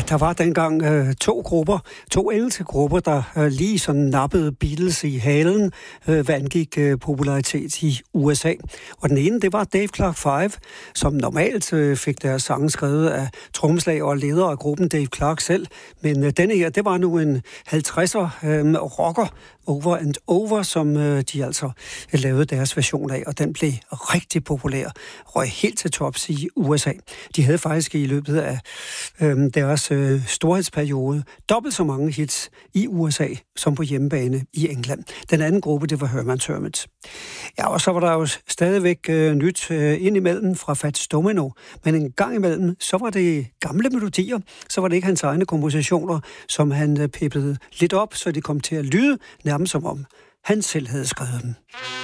der var dengang to engelske grupper, der lige sådan nappede Beatles i halen, hvad angik popularitet i USA. Og den ene, det var Dave Clark 5, som normalt fik deres sange skrevet af trommeslager og leder af gruppen Dave Clark selv. Men denne her, det var nu en 50'er rocker, Over and Over, som de altså lavede deres version af, og den blev rigtig populær, røg helt til tops i USA. De havde faktisk i løbet af deres storhedsperiode dobbelt så mange hits i USA som på hjemmebane i England. Den anden gruppe, det var Herman's Hermits. Ja, og så var der jo stadigvæk nyt indimellem fra Fats Domino, men en gang imellem, så var det gamle melodier, så var det ikke hans egne kompositioner, som han peppede lidt op, så de kom til at lyde nærmest som om han selv havde skrevet dem.